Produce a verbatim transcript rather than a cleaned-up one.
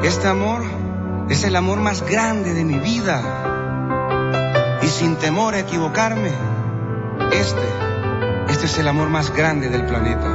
Este amor es el amor más grande de mi vida. Y sin temor a equivocarme, este, este es el amor más grande del planeta.